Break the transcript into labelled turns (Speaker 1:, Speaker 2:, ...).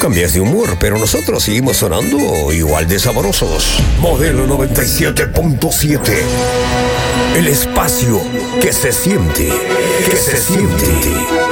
Speaker 1: cambias de humor, pero nosotros seguimos sonando igual de sabrosos. Modelo 97.7. El espacio que se siente, que se siente.